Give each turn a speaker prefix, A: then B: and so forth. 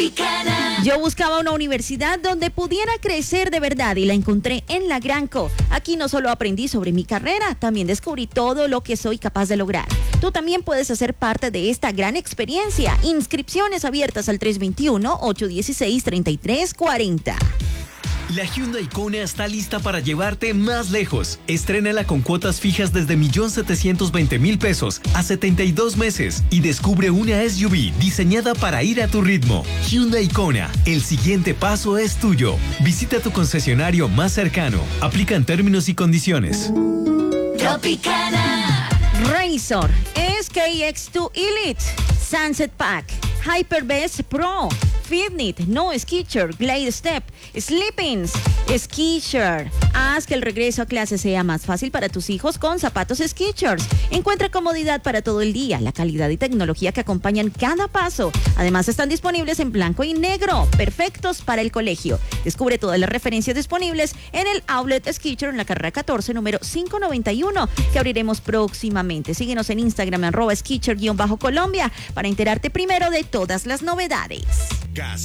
A: Yo buscaba una universidad donde pudiera crecer de verdad y la encontré en la Granco. Aquí no solo aprendí sobre mi carrera, también descubrí todo lo que soy capaz de lograr. Tú también puedes hacer parte de esta gran experiencia. Inscripciones abiertas al 321-816-3340.
B: La Hyundai Kona está lista para llevarte más lejos. Estrénala con cuotas fijas desde 1.720.000 pesos a 72 meses y descubre una SUV diseñada para ir a tu ritmo. Hyundai Kona, el siguiente paso es tuyo. Visita tu concesionario más cercano. Aplican términos y condiciones.
A: Tropicana. Razor, SKX2 Elite, Sunset Pack, Hyperbest Pro, Fitnit, No Skechers, Glide Step, Sleepins, Skechers. Haz que el regreso a clase sea más fácil para tus hijos con zapatos Skechers. Encuentra comodidad para todo el día, la calidad y tecnología que acompañan cada paso. Además están disponibles en blanco y negro, perfectos para el colegio. Descubre todas las referencias disponibles en el Outlet Skechers en la carrera 14, número 591, que abriremos próximamente. Síguenos en Instagram @Skechers_Colombia para enterarte primero de todas las novedades.